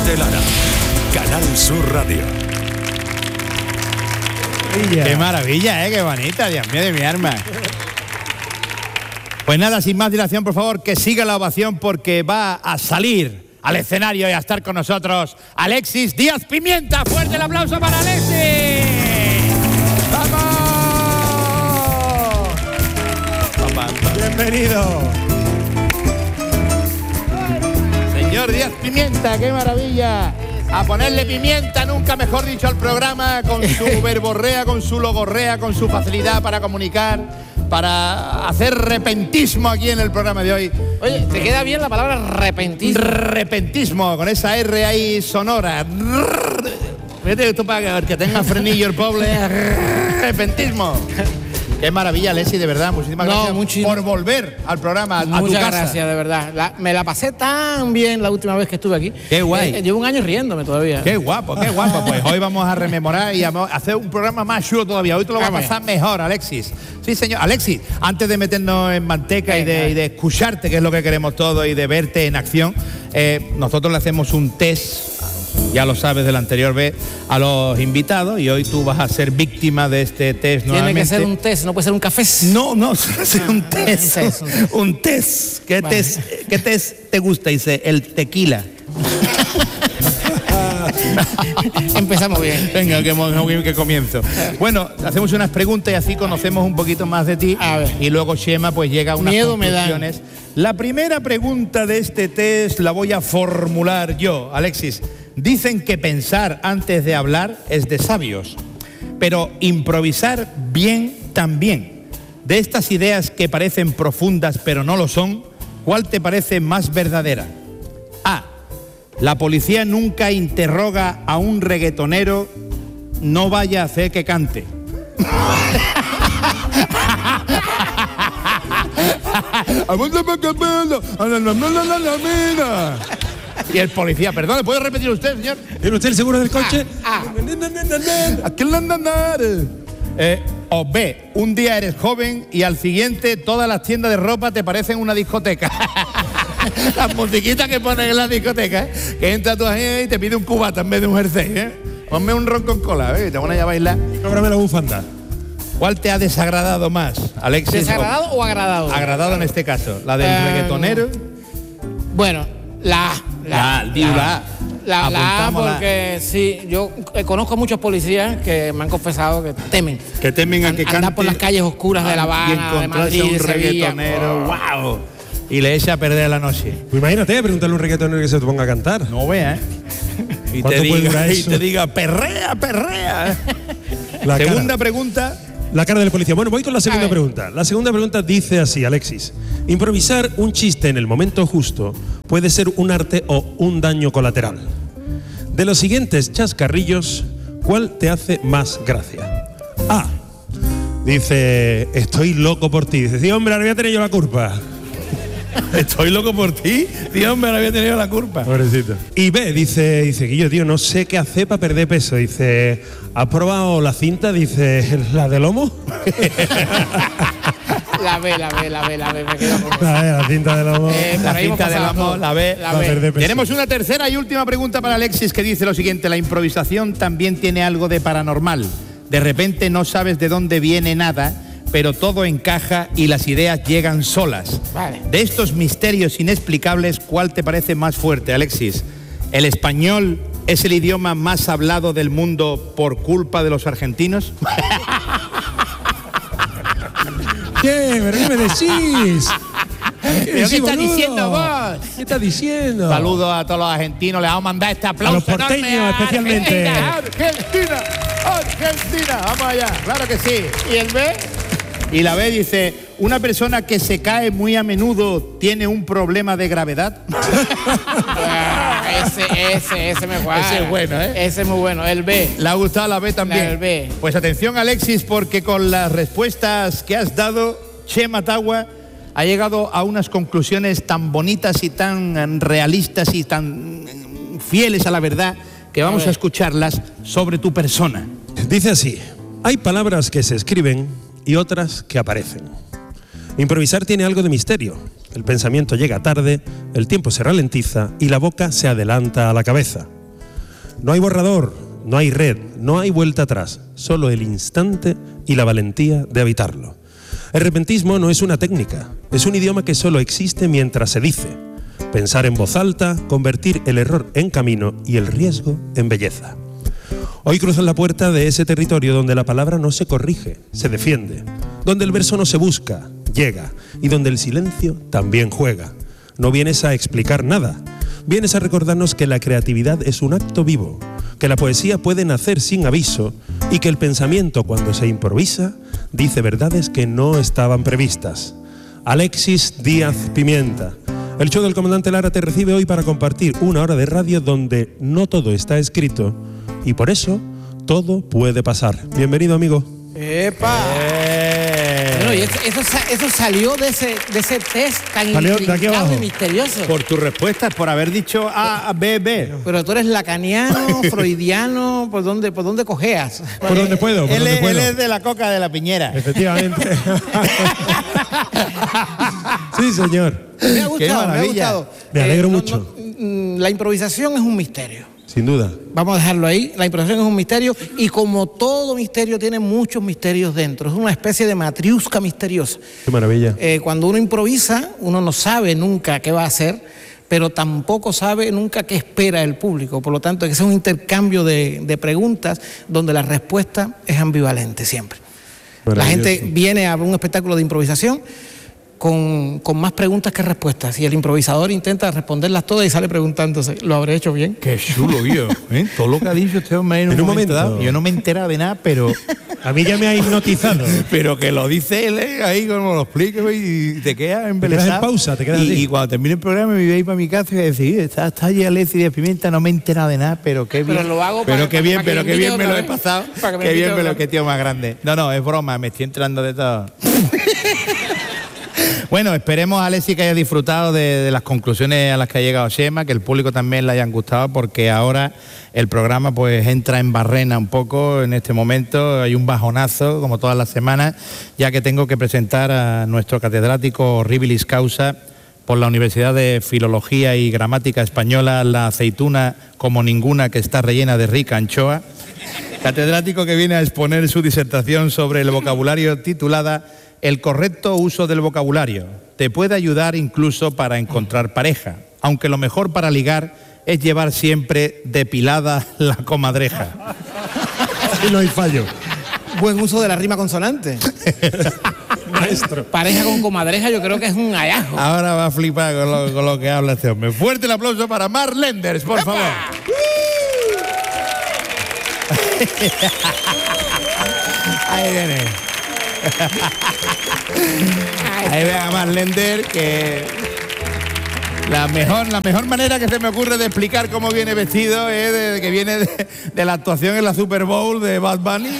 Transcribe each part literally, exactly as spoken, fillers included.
de Lara. Canal Sur Radio. Qué maravilla, ¿eh? Qué bonita, Dios mío de mi arma. Pues nada, sin más dilación, por favor, que siga la ovación porque va a salir al escenario y a estar con nosotros Alexis Díaz Pimienta. ¡Fuerte el aplauso para Alexis! ¡Vamos! Bienvenido. Señor Díaz Pimienta, qué maravilla. A ponerle pimienta, nunca mejor dicho, al programa, con su verborrea, con su logorrea, con su facilidad para comunicar, para hacer repentismo aquí en el programa de hoy. Oye, ¿te queda bien la palabra repentismo? Repentismo, con esa R ahí sonora. Vete tú para que tenga frenillo el pobre. Repentismo. Qué maravilla, Alexis, de verdad. Muchísimas no, gracias muchísimas, por volver al programa, a muchas tu casa. gracias, de verdad. La, me la pasé tan bien la última vez que estuve aquí. Qué guay. Eh, llevo un año riéndome todavía. Qué guapo, qué guapo. Pues hoy vamos a rememorar y a hacer un programa más chulo todavía. Hoy te lo vas a pasar mejor, Alexis. Sí, señor. Alexis, antes de meternos en manteca y de, y de escucharte, que es lo que queremos todos, y de verte en acción, eh, nosotros le hacemos un test, ya lo sabes del anterior vez, a los invitados, y hoy tú vas a ser víctima de este test. Tiene nuevamente. que ser un test, no puede ser un café. No, no, es un test. Un test. Un test. ¿Qué, vale. test ¿Qué test te gusta? Dice, el tequila. Empezamos bien. Venga, que, que comienzo. Bueno, hacemos unas preguntas y así conocemos un poquito más de ti. A ver. Y luego Chema pues llega a unas Miedo conclusiones. me da. La primera pregunta de este test la voy a formular yo, Alexis. Dicen que pensar antes de hablar es de sabios, pero improvisar bien también. De estas ideas que parecen profundas pero no lo son, ¿cuál te parece más verdadera? A. La policía nunca interroga a un reggaetonero, no vaya a hacer que cante. Y el policía, perdón, ¿puede repetir usted, señor? ¿Tiene usted el seguro del coche? Ah, ah. Eh, o B, un día eres joven y al siguiente todas las tiendas de ropa te parecen una discoteca. Las musiquitas que ponen en la discoteca, ¿eh? Que entra tu agente y te pide un cubata en vez de un jersey, ¿eh? Ponme un ron con cola, ¿eh? Te van a ir a bailar. Cóbrame la bufanda. ¿Cuál te ha desagradado más, Alexis? ¿Desagradado o, o agradado? Agradado en este caso. ¿La del eh, reggaetonero? Bueno, la A. La, la, la, la, la A, porque sí, yo conozco muchos policías que me han confesado que temen. Que temen a que cante. Andar por las calles oscuras de La Habana, de Madrid, un de Sevilla. Reggaetonero, wow. Y le echa a perder la noche. Pues imagínate, pregúntale a un reggaetonero que se te ponga a cantar. No vea, ¿eh? Y te diga, y te diga, perrea, perrea. La segunda cara. pregunta. La cara del policía. Bueno, voy con la segunda pregunta. La segunda pregunta dice así, Alexis. Improvisar un chiste en el momento justo puede ser un arte o un daño colateral. De los siguientes chascarrillos, ¿cuál te hace más gracia? A. Dice, estoy loco por ti. Dice, sí, hombre, ahora voy a tener yo la culpa. Estoy loco por ti. Dios, me había tenido la culpa. Pobrecito. Y B, dice, dice, Guillo, tío, no sé qué hacer para perder peso. Dice, ¿has probado la cinta? Dice, ¿la de lomo? La B, la B, la B, la B, me quedo con la, B, la cinta de lomo. Eh, la cinta de lomo, la B. La B. Tenemos una tercera y última pregunta para Alexis que dice lo siguiente. La improvisación también tiene algo de paranormal. De repente no sabes de dónde viene nada, pero todo encaja y las ideas llegan solas. Vale. De estos misterios inexplicables, ¿cuál te parece más fuerte, Alexis? ¿El español es el idioma más hablado del mundo por culpa de los argentinos? ¿Qué? ¿Pero qué me decís? ¿Qué, ¿Qué estás diciendo vos? ¿Qué estás diciendo? Saludos a todos los argentinos, les vamos a mandar este aplauso. A los porteños enorme, especialmente. Argentina, Argentina, Argentina, vamos allá, claro que sí. ¿Y el B? Y la B dice, una persona que se cae muy a menudo tiene un problema de gravedad. Ah, ese, ese, ese me gusta. Ese es bueno, ¿eh? Ese es muy bueno. El B. Le ha gustado la B también. La, el B. Pues atención, Alexis, porque con las respuestas que has dado, Chema Tagua ha llegado a unas conclusiones tan bonitas y tan realistas y tan fieles a la verdad que vamos a, a escucharlas sobre tu persona. Dice así, hay palabras que se escriben y otras que aparecen. Improvisar tiene algo de misterio. El pensamiento llega tarde, el tiempo se ralentiza y la boca se adelanta a la cabeza. No hay borrador, no hay red, no hay vuelta atrás, solo el instante y la valentía de habitarlo. El repentismo no es una técnica, es un idioma que solo existe mientras se dice. Pensar en voz alta, convertir el error en camino y el riesgo en belleza. Hoy cruzan la puerta de ese territorio donde la palabra no se corrige, se defiende, donde el verso no se busca, llega, y donde el silencio también juega. No vienes a explicar nada, vienes a recordarnos que la creatividad es un acto vivo, que la poesía puede nacer sin aviso y que el pensamiento, cuando se improvisa, dice verdades que no estaban previstas. Alexis Díaz Pimienta. El show del Comandante Lara te recibe hoy para compartir una hora de radio donde no todo está escrito y por eso todo puede pasar. Bienvenido, amigo. ¡Epa! Eh. Bueno, y eso, eso, eso salió de ese, de ese test tan intrincado y misterioso. Por tus respuestas, por haber dicho A, B, B. Pero tú eres lacaniano, freudiano, ¿por dónde, por dónde cojeas? Por donde puedo, por él, donde es, puedo. Él es de la coca de la piñera. Efectivamente. Sí, señor. Me ha gustado, me ha gustado. Me alegro eh, no, mucho. No, la improvisación es un misterio. Sin duda. Vamos a dejarlo ahí. La improvisación es un misterio y como todo misterio tiene muchos misterios dentro. Es una especie de matriusca misteriosa. Qué maravilla. Eh, cuando uno improvisa, uno no sabe nunca qué va a hacer, pero tampoco sabe nunca qué espera el público. Por lo tanto, es un intercambio de, de preguntas donde la respuesta es ambivalente siempre. La gente viene a un espectáculo de improvisación Con, con más preguntas que respuestas y el improvisador intenta responderlas todas y sale preguntándose, ¿lo habré hecho bien? Qué chulo, tío. ¿Eh? Todo lo que ha dicho este hombre en, en un, un momento, momento dado, yo no me he enterado de nada, pero a mí ya me ha hipnotizado. Pero que lo dice él, ¿eh? Ahí como lo explica y te quedas embelesado. Te quedas en pausa, te quedas y, así. Y cuando termine el programa me voy a ir para mi casa y decir, está, está allí Alexis de Pimienta, no me he enterado de nada, pero qué bien. Pero lo hago pero para, qué para, bien, para pero que qué bien me lo he vez. pasado. Que qué bien me lo, qué tío más grande. No, no, es broma, me estoy enterando de todo. Bueno, esperemos, Alexis, que haya disfrutado de, de las conclusiones a las que ha llegado Chema, que el público también le hayan gustado, porque ahora el programa pues entra en barrena un poco en este momento. Hay un bajonazo, como todas las semanas, ya que tengo que presentar a nuestro catedrático Horribilis Causa por la Universidad de Filología y Gramática Española, la aceituna como ninguna que está rellena de rica anchoa. Catedrático que viene a exponer su disertación sobre el vocabulario titulada El correcto uso del vocabulario. Te puede ayudar incluso para encontrar pareja, aunque lo mejor para ligar es llevar siempre depilada la comadreja. Y no hay fallo. Buen uso de la rima consonante. Maestro. Pareja con comadreja yo creo que es un hallazgo. Ahora va a flipar con lo, con lo que habla este hombre. Fuerte el aplauso para Marc Lenders, por favor. Ahí viene. Ahí ve a Marc Lenders, que la mejor, la mejor manera que se me ocurre de explicar cómo viene vestido es de, de que viene de, de la actuación en la Super Bowl de Bad Bunny.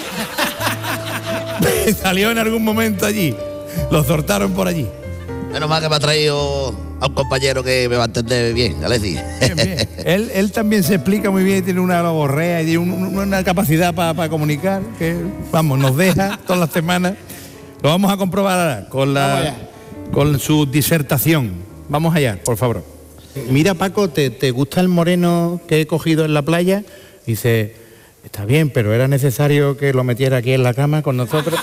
Salió en algún momento allí. Lo sortaron por allí. Menos mal que me ha traído a un compañero que me va a entender bien, Alexis. Bien, bien. Él, él también se explica muy bien, tiene una logorrea y tiene un, una capacidad para pa comunicar que, vamos, nos deja todas las semanas. Lo vamos a comprobar ahora con, la, con su disertación. Vamos allá, por favor. Mira, Paco, ¿te, ¿te gusta el moreno que he cogido en la playa? Dice, está bien, pero era necesario que lo metiera aquí en la cama con nosotros.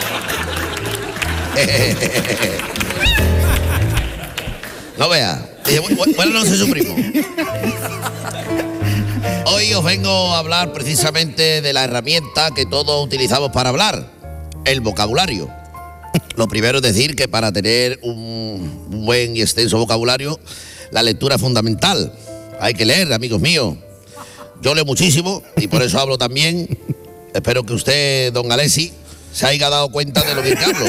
No vea. Bueno, no soy su primo. Hoy os vengo a hablar precisamente de la herramienta que todos utilizamos para hablar, el vocabulario. Lo primero es decir que para tener un buen y extenso vocabulario, la lectura es fundamental. Hay que leer, amigos míos. Yo leo muchísimo y por eso hablo también. Espero que usted, don Alexis, se haya dado cuenta de lo que hablo.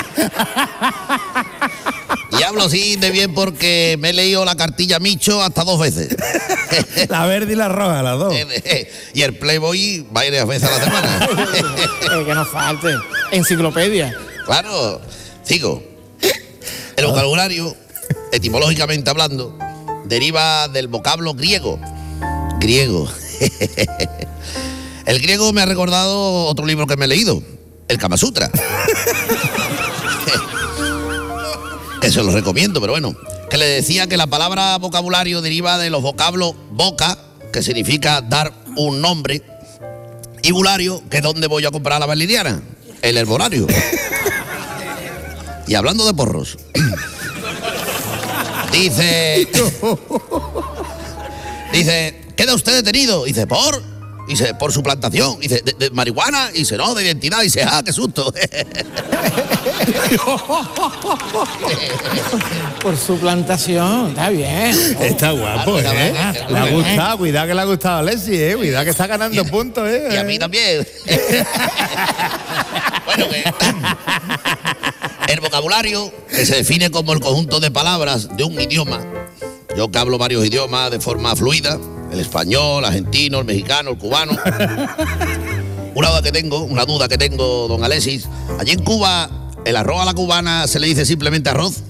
Y hablo así de bien porque me he leído la cartilla Micho hasta dos veces. La verde y la roja, las dos. Y el Playboy varias veces a la semana. Eh, que nos falte. Enciclopedia. Claro, sigo. El vocabulario, etimológicamente hablando, deriva del vocablo griego. Griego. El griego me ha recordado otro libro que me he leído, el Kama Sutra. Eso lo recomiendo, pero bueno. Que le decía que la palabra vocabulario deriva de los vocablos boca, que significa dar un nombre y bulario que es donde voy a comprar la valeriana, el herbolario. Y hablando de porros, dice, dice, ¿queda usted detenido? Dice, ¿por? Dice, por su plantación. Dice, ¿de, de marihuana? Dice, no, de identidad. Dice, ah, qué susto. Por su plantación, está bien. Está guapo, Claro, ¿eh? está bien. Le ha gustado, cuidado que le ha gustado a Alexis, ¿eh? Cuidado que está ganando puntos, ¿eh? Y a mí también. Bueno, que el vocabulario, que se define como el conjunto de palabras de un idioma. Yo que hablo varios idiomas de forma fluida, el español, el argentino, el mexicano, el cubano. Una duda que tengo, una duda que tengo, don Alexis. Allí en Cuba, ¿el arroz a la cubana se le dice simplemente arroz?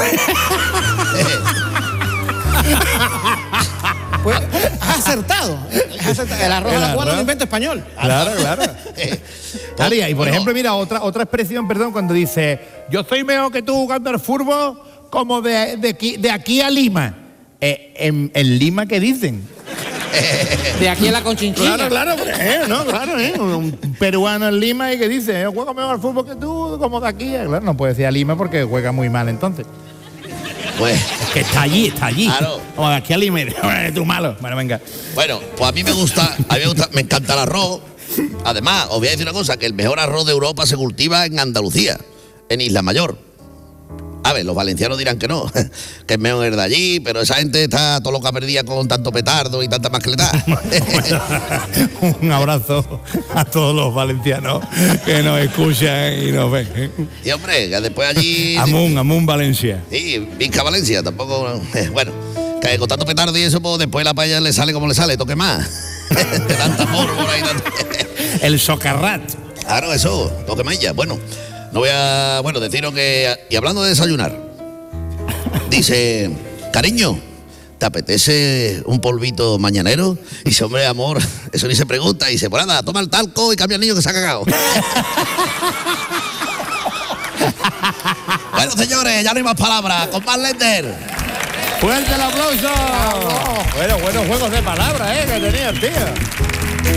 Pues, has acertado. Has acertado. El arroz El a la cubana es arroz. un invento español. Claro, claro. Claro, y por Bueno, ejemplo, mira, otra, otra expresión, perdón, cuando dice, yo soy mejor que tú jugando al fútbol como de, de, aquí, de aquí a Lima. Eh, en, en Lima, ¿qué dicen? De aquí a la Conchinchina. Claro, claro, eh, no, claro, eh. Un peruano en Lima y que dice, yo juego mejor al fútbol que tú, como de aquí. Claro, no puede decir a Lima porque juega muy mal entonces. Pues, Que está allí, está allí. Claro. Como de aquí a Lima, tú malo. Bueno, venga. bueno, pues a mí me gusta, a mí me gusta, me encanta el arroz. Además, os voy a decir una cosa, que el mejor arroz de Europa se cultiva en Andalucía, en Isla Mayor. A ver, los valencianos dirán que no, que es mejor el de allí, pero esa gente está todo loca perdida con tanto petardo y tanta mascletá. Un abrazo a todos los valencianos que nos escuchan y nos ven. Y hombre, que después allí... Amun, Amun, Valencia. Sí, Vizca Valencia, tampoco... eh, bueno, que con tanto petardo y eso, pues después la paella le sale como le sale, toque más. De tanta pólvora y tanta... El socarrat. Claro, eso, toque más ya. Bueno, no voy a... Bueno, deciros que... Y hablando de desayunar, dice, cariño, ¿te apetece un polvito mañanero? Y dice, hombre, amor, eso ni se pregunta. Y dice, pues nada, toma el talco y cambia al niño que se ha cagado. Bueno, señores, ya no hay más palabras. Con más Lender. ¡Fuerte el aplauso! Bueno, buenos juegos de palabras, ¿eh? Que tenía el tío.